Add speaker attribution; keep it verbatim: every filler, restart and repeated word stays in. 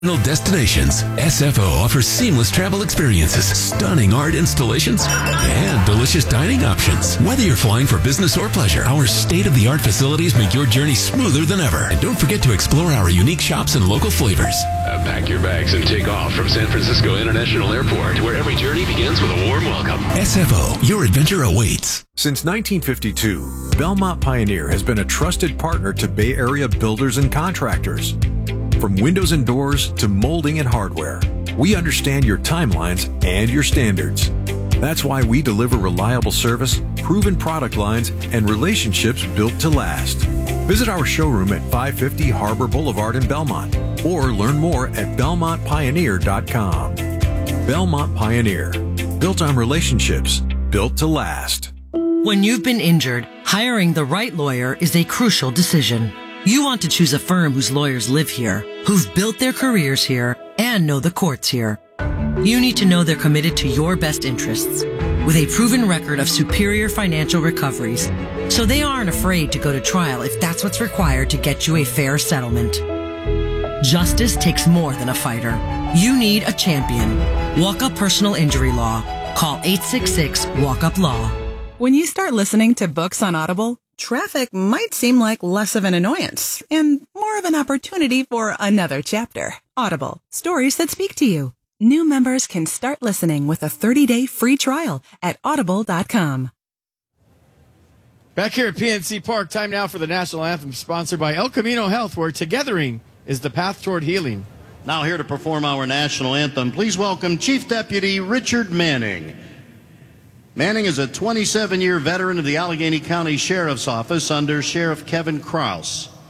Speaker 1: Destinations. S F O offers seamless travel experiences, stunning art installations, and delicious dining options. Whether you're flying for business or pleasure, our state-of-the-art facilities make your journey smoother than ever. And don't forget to explore our unique shops and local flavors. Uh, pack your bags and take off from San Francisco International Airport, where every journey begins with a warm welcome. S F O, your adventure awaits.
Speaker 2: Since nineteen fifty-two, Belmont Pioneer has been a trusted partner to Bay Area builders and contractors. From windows and doors to molding and hardware, we understand your timelines and your standards. That's why we deliver reliable service, proven product lines, and relationships built to last. Visit our showroom at five fifty Harbor Boulevard in Belmont, or learn more at belmont pioneer dot com. Belmont Pioneer, built on relationships, built to last.
Speaker 3: When you've been injured, hiring the right lawyer is a crucial decision. You want to choose a firm whose lawyers live here, who've built their careers here, and know the courts here. You need to know they're committed to your best interests, with a proven record of superior financial recoveries, so they aren't afraid to go to trial if that's what's required to get you a fair settlement. Justice takes more than a fighter. You need a champion. Walk Up Personal Injury Law. Call eight six six, walk up law.
Speaker 4: When you start listening to books on Audible, traffic might seem like less of an annoyance and more of an opportunity for another chapter. Audible, stories that speak to you. New members can start listening with a thirty-day free trial at audible dot com.
Speaker 5: Back here at P N C Park, time now for the National Anthem, sponsored by El Camino Health, where togethering is the path toward healing.
Speaker 6: Now here to perform our National Anthem, please welcome Chief Deputy Richard Manning. Manning is a twenty-seven year veteran of the Allegheny County Sheriff's Office under Sheriff Kevin Krause.